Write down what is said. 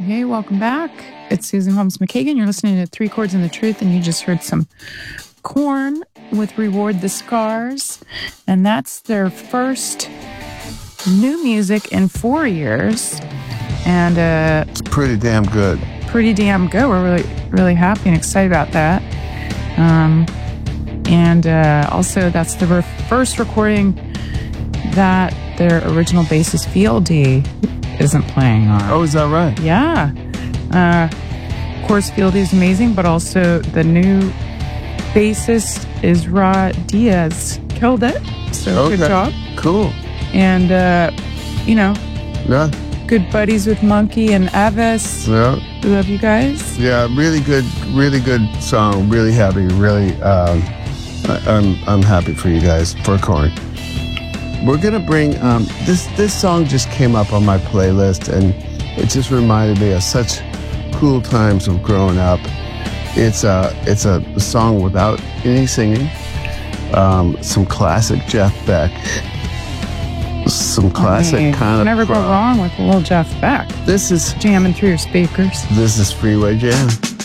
Hey, welcome back. It's Susan Holmes McKagan. You're listening to Three Chords and the Truth, and you just heard some Korn with Reward the Scars. And that's their first new music in 4 years. And it's pretty damn good. Pretty damn good. We're really happy and excited about that. And also, that's the first recording that their original bassist, Fieldy, isn't playing on. Oh, is that right? Yeah. Of course, Fieldy is amazing, but also the new bassist, Isra Diaz, killed it. So okay. Good job. Cool. And, yeah. Good buddies with Monkey and Avis. Yeah. We love you guys. Yeah, really good song. Really happy. Really, I'm happy for you guys, for Korn. We're gonna bring this song just came up on my playlist, and it just reminded me of such cool times of growing up. It's a song without any singing. Some classic Jeff Beck. Some classic kind of. Never go wrong with a little Jeff Beck. This is jamming through your speakers. This is Freeway Jam.